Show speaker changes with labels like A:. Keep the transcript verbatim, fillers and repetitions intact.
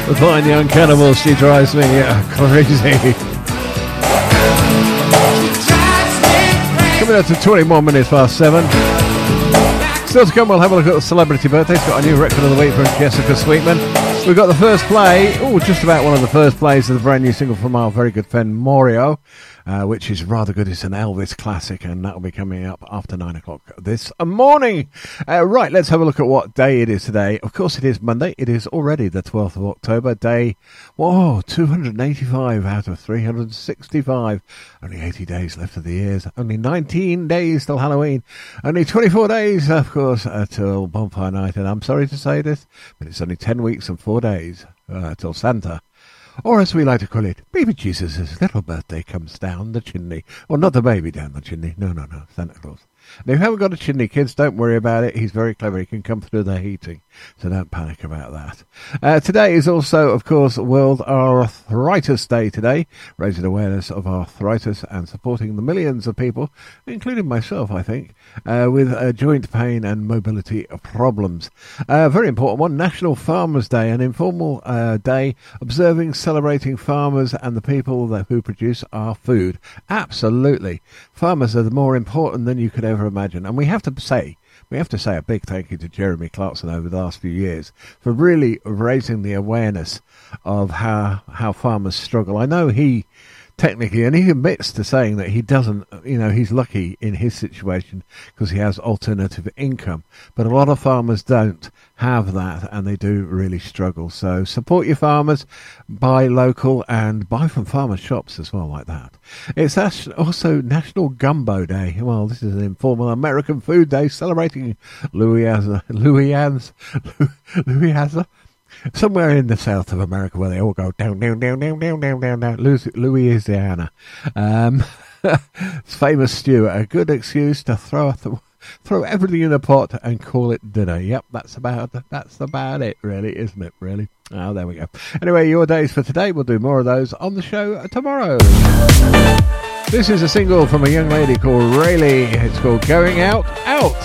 A: The fine young cannibals, she drives me uh, crazy. Coming up to twenty-one minutes past seven. Still to come, we'll have a look at the celebrity birthdays. Got a new record of the week from Jessica Sweetman. We've got the first play, oh, just about one of the first plays of the brand new single from our very good friend Morio, uh, which is rather good. It's an Elvis classic, and that'll be coming up after nine o'clock this morning. Uh, right, let's have a look at what day it is today. Of course, it is Monday. It is already the twelfth of October, day, whoa, two hundred eighty-five out of three hundred sixty-five. Only eighty days left of the years. Only nineteen days till Halloween. Only twenty-four days, of course, uh, till Bonfire Night. And I'm sorry to say this, but it's only ten weeks and four days uh, till Santa, or as we like to call it, baby Jesus' little birthday comes down the chimney. Well, not the baby down the chimney. No, no, no, Santa Claus. And if you haven't got a chimney, kids, don't worry about it. He's very clever. He can come through the heating, so don't panic about that. Uh, today is also, of course, World Arthritis Day today, raising awareness of arthritis and supporting the millions of people, including myself, I think, uh, with uh, joint pain and mobility problems. A uh, very important one, National Farmers Day, an informal uh, day observing, celebrating farmers and the people that, who produce our food. Absolutely. Farmers are more important than you could ever imagine. And we have to say, we have to say a big thank you to Jeremy Clarkson over the last few years for really raising the awareness of how, how farmers struggle. I know he technically, and he admits to saying that he doesn't, you know, he's lucky in his situation because he has alternative income. But a lot of farmers don't have that, and they do really struggle. So support your farmers, buy local, and buy from farmers' shops as well, like that. It's also National Gumbo Day. Well, this is an informal American food day celebrating Louisiana, Louisiana, Louisiana. Somewhere in the south of America where they all go down, down, down, down, down, down, down, down, Louisiana. Um, famous stew, a good excuse to throw th- throw everything in a pot and call it dinner. Yep, that's about that's about it, really, isn't it? Really. Oh, there we go. Anyway, your days for today. We'll do more of those on the show tomorrow. This is a single from a young lady called Rayleigh. It's called Going Out, Out.